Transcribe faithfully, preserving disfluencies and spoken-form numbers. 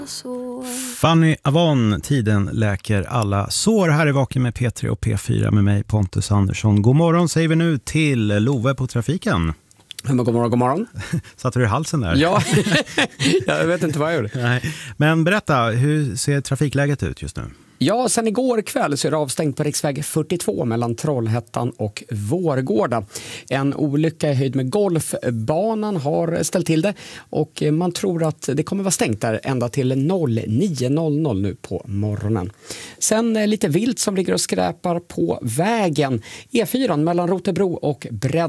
Fanny Avon, tiden läker alla sår. Här är Vaken med P tre och P fyra med mig, Pontus Andersson. God morgon säger vi nu till Love på trafiken. God morgon, god morgon. Satte du i halsen där? Ja, jag vet inte vad jag gjorde. Nej. Men berätta, hur ser trafikläget ut just nu? Ja, sen igår kväll så är det avstängt på riksväg fyrtiotvå mellan Trollhättan och Vårgårda. En olycka i höjd med golfbanan har ställt till det och man tror att det kommer vara stängt där ända till nio noll noll nu på morgonen. Sen lite vilt som ligger och skräpar på vägen. E fyra mellan Rotebro och Bredden.